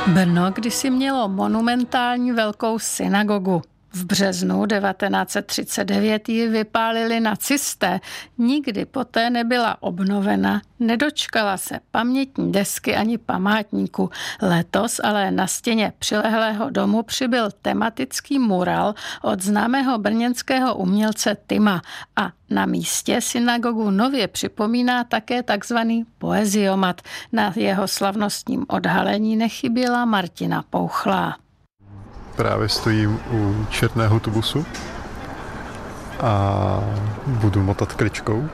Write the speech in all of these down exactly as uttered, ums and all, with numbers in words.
Brno kdysi mělo monumentální velkou synagogu. V březnu devatenáct set třicet devět ji vypálili nacisté. Nikdy poté nebyla obnovena, nedočkala se pamětní desky ani památníku. Letos ale na stěně přilehlého domu přibyl tematický mural od známého brněnského umělce Tima a na místě synagogu nově připomíná také takzvaný poeziomat. Na jeho slavnostním odhalení nechyběla Martina Pouchlá. Právě stojím u černého tubusu a budu motat kličkou.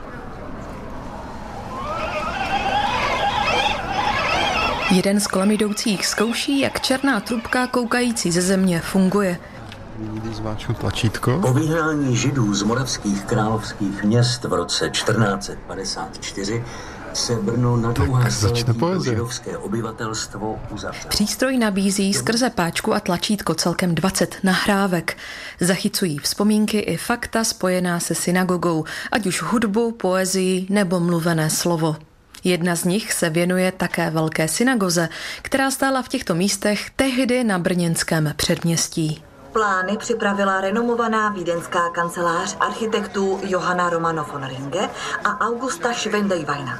Jeden z kolem jdoucích zkouší, jak černá trubka koukající ze země funguje. Zmáčknu tlačítko. Po vyhnání Židů z moravských královských měst v roce čtrnáct set padesát čtyři se Brno na dlouhé staletí pro židovské obyvatelstvo uzavřelo. Přístroj nabízí skrze páčku a tlačítko celkem dvacet nahrávek. Zachycují vzpomínky i fakta spojená se synagogou, ať už hudbu, poezii nebo mluvené slovo. Jedna z nich se věnuje také velké synagoze, která stála v těchto místech tehdy na brněnském předměstí. Plány připravila renomovaná vídeňská kancelář architektů Johanna Romano von Ringe a Augusta Schwendejweina.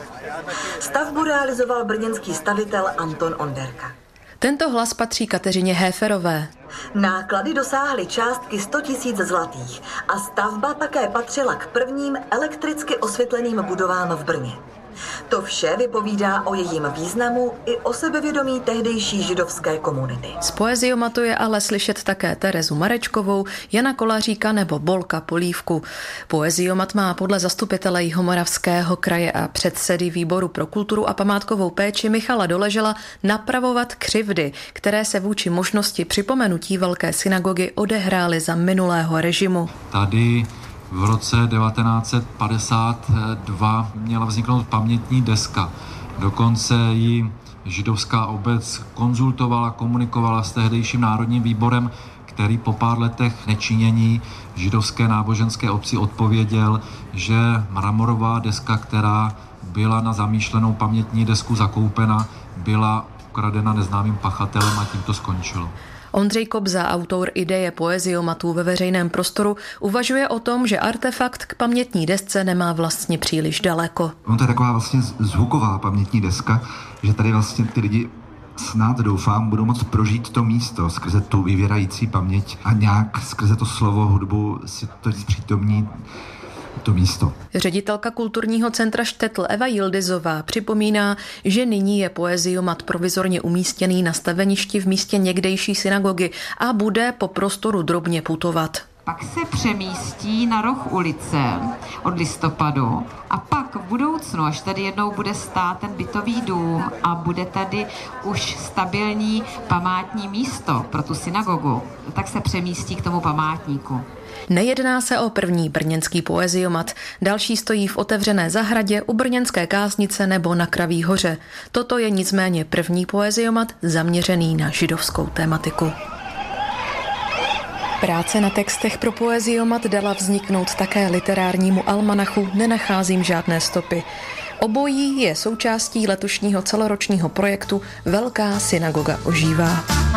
Stavbu realizoval brněnský stavitel Anton Onderka. Tento hlas patří Kateřině Héferové. Náklady dosáhly částky sto tisíc zlatých a stavba také patřila k prvním elektricky osvětleným budovám v Brně. To vše vypovídá o jejím významu i o sebevědomí tehdejší židovské komunity. Z poeziomatu je ale slyšet také Terezu Marečkovou, Jana Kolaříka nebo Bolka Polívku. Poeziomat má podle zastupitele Jihomoravského kraje a předsedy výboru pro kulturu a památkovou péči Michala Doležela napravovat křivdy, které se vůči možnosti připomenutí velké synagogy odehrály za minulého režimu. Tady v roce devatenáct set padesát dva měla vzniknout pamětní deska. Dokonce ji židovská obec konzultovala, komunikovala s tehdejším národním výborem, který po pár letech nečinění židovské náboženské obci odpověděl, že mramorová deska, která byla na zamýšlenou pamětní desku zakoupena, byla ukradena neznámým pachatelem a tím to skončilo. Ondřej Kobza, autor ideje poeziomatů ve veřejném prostoru, uvažuje o tom, že artefakt k pamětní desce nemá vlastně příliš daleko. On to je taková vlastně zvuková pamětní deska, že tady vlastně ty lidi snad doufám budou moct prožít to místo skrze tu vyvěrající paměť a nějak skrze to slovo, hudbu si to zpřítomní to místo. Ředitelka kulturního centra Štetl Eva Jildizová připomíná, že nyní je poeziomat provizorně umístěný na staveništi v místě někdejší synagogy a bude po prostoru drobně putovat. Pak se přemístí na roh ulice od listopadu a pak v budoucnu, až tady jednou bude stát ten bytový dům a bude tady už stabilní památní místo pro tu synagogu, tak se přemístí k tomu památníku. Nejedná se o první brněnský poeziomat. Další stojí v otevřené zahradě u brněnské Káznice nebo na Kraví hoře. Toto je nicméně první poeziomat zaměřený na židovskou tématiku. Práce na textech pro poeziomat dala vzniknout také literárnímu almanachu Nenacházím žádné stopy. Obojí je součástí letošního celoročního projektu Velká synagoga ožívá.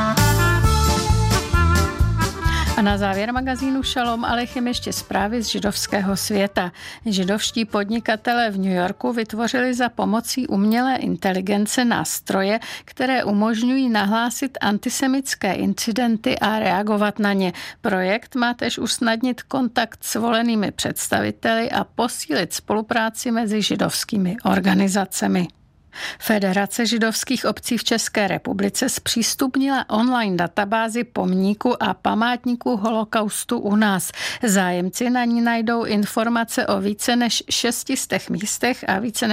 A na závěr magazínu Šalom Alechem ještě zprávy z židovského světa. Židovští podnikatelé v New Yorku vytvořili za pomocí umělé inteligence nástroje, které umožňují nahlásit antisemitské incidenty a reagovat na ně. Projekt má též usnadnit kontakt s volenými představiteli a posílit spolupráci mezi židovskými organizacemi. Federace židovských obcí v České republice zpřístupnila online databázi pomníku a památníků holokaustu u nás. Zájemci na ní najdou informace o více než šesti stech místech a více než